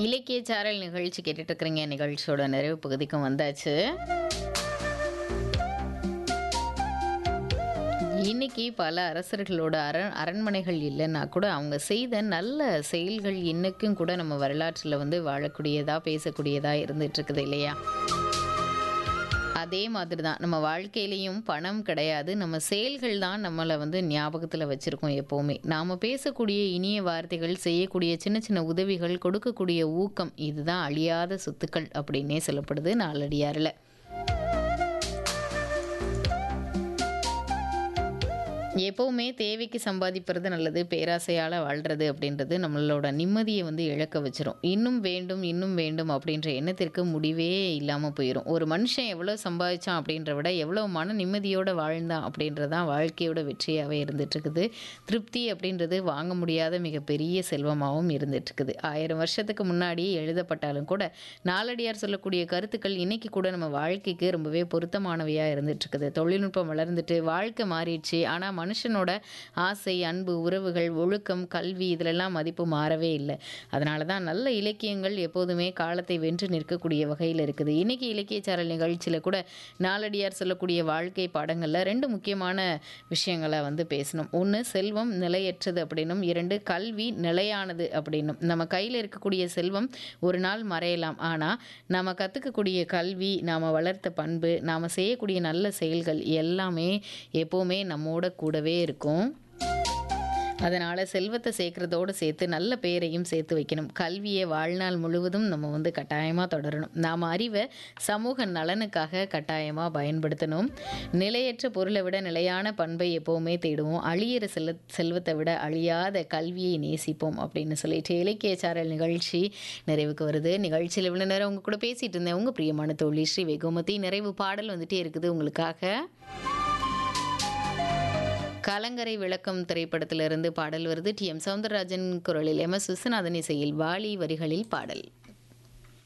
இலக்கிய சாரல் நிகழ்ச்சி கேட்டுட்டு இருக்கிறீங்க. நிகழ்ச்சியோட நிறைவு பகுதிக்கும் வந்தாச்சு. இன்னைக்கு பல அரசர்களோட அரண்மனைகள் இல்லைன்னா கூட அவங்க செய்த நல்ல செயல்கள் இன்னைக்கும் கூட நம்ம வரலாற்றில் வந்து வாழக்கூடியதா பேசக்கூடியதா இருந்துட்டு இருக்குது இல்லையா? அதே மாதிரி தான் நம்ம வாழ்க்கையிலையும் பணம் கிடையாது, நம்ம செயல்கள் தான் நம்மளை வந்து ஞாபகத்தில் வச்சுருக்கோம் எப்போவுமே. நாம் பேசக்கூடிய இனிய வார்த்தைகள், செய்யக்கூடிய சின்ன சின்ன உதவிகள், கொடுக்கக்கூடிய ஊக்கம், இதுதான் அழியாத சொத்துக்கள் அப்படின்னே சொல்லப்படுது நாலடியாரில். எப்போவுமே தேவைக்கு சம்பாதிப்பது நல்லது, பேராசையால் வாழ்கிறது அப்படின்றது நம்மளோட நிம்மதியை வந்து இழக்க வச்சிரும். இன்னும் வேண்டும் இன்னும் வேண்டும் அப்படின்ற எண்ணத்திற்கு முடிவே இல்லாமல் போயிடும். ஒரு மனுஷன் எவ்வளோ சம்பாதிச்சான் அப்படின்ற விட எவ்வளோ மன நிம்மதியோடு வாழ்ந்தான் அப்படின்றது தான் வாழ்க்கையோட வெற்றியாகவே இருந்துகிட்ருக்குது. திருப்தி அப்படின்றது வாங்க முடியாத மிகப்பெரிய செல்வமாகவும் இருந்துகிட்ருக்குது. 1000 வருஷத்துக்கு முன்னாடி எழுதப்பட்டாலும் கூட நாலடியார் சொல்லக்கூடிய கருத்துக்கள் இன்றைக்கி கூட நம்ம வாழ்க்கைக்கு ரொம்பவே பொருத்தமானவையாக இருந்துகிட்ருக்குது. தொழில்நுட்பம் வளர்ந்துட்டு வாழ்க்கை மாறிடுச்சு, ஆனால் மனுஷனோட ஆசை, அன்பு, உறவுகள், ஒழுக்கம், கல்வி இதிலெல்லாம் மதிப்பு மாறவே இல்லை. அதனால தான் நல்ல இலக்கியங்கள் எப்போதுமே காலத்தை வென்று நிற்கக்கூடிய வகையில் இருக்குது. இன்றைக்கி இலக்கிய சாரல் நிகழ்ச்சியில் கூட நாலடியார் சொல்லக்கூடிய வாழ்க்கை பாடங்களில் 2 முக்கியமான விஷயங்களை வந்து பேசணும். 1 செல்வம் நிலையற்றது அப்படின்னும், 2 கல்வி நிலையானது அப்படின்னும். நம்ம கையில் இருக்கக்கூடிய செல்வம் ஒரு நாள் மறையலாம், ஆனால் நம்ம கற்றுக்கக்கூடிய கல்வி, நாம் வளர்த்த பண்பு, நாம் செய்யக்கூடிய நல்ல செயல்கள் எல்லாமே எப்போவுமே நம்மோட கூடவே இருக்கும். அதனால் செல்வத்தை சேர்க்குறதோடு சேர்த்து நல்ல பெயரையும் சேர்த்து வைக்கணும். கல்வியை வாழ்நாள் முழுவதும் நம்ம வந்து கட்டாயமாக தொடரணும். நாம் அறிவை சமூக நலனுக்காக கட்டாயமாக பயன்படுத்தணும். நிலையற்ற பொருளை விட நிலையான பண்பை எப்போவுமே தேடுவோம். அழியிற செல்வத்தை விட அழியாத கல்வியை நேசிப்போம் அப்படின்னு சொல்லிட்டு இலக்கிய சாரல் நிகழ்ச்சி நிறைவுக்கு வருது. நிகழ்ச்சியில் இவ்வளோ நேரம் உங்கள் கூட பேசிகிட்டு இருந்தேன் உங்கள் பிரியமான தோழி ஸ்ரீ வெகுமதி. நிறைவு பாடல் வந்துட்டே இருக்குது உங்களுக்காக. கலங்கரை விளக்கம் திரைப்படத்திலிருந்து பாடல் வருது. டி.எம். சௌந்தரராஜன் குரலில், எம்.எஸ். விஸ்வநாதன் இசையில், வாலி வரிகளில் பாடல்.